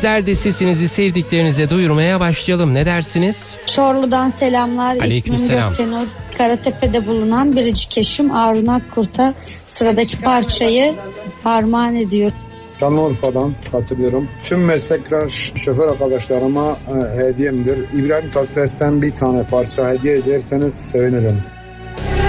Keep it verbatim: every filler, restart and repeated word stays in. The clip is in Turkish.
Bizler de sesinizi sevdiklerinize duyurmaya başlayalım. Ne dersiniz? Çorlu'dan selamlar. Aleykümselam. İsmim Gökçenur. Karatepe'de bulunan biricik eşim Harun Akkurt'a sıradaki parçayı armağan ediyor. Şanlıurfa'dan katılıyorum. Tüm meslektaş şoför arkadaşlarıma e, hediyemdir. İbrahim Tatlıses'ten bir tane parça hediye ederseniz sevinirim.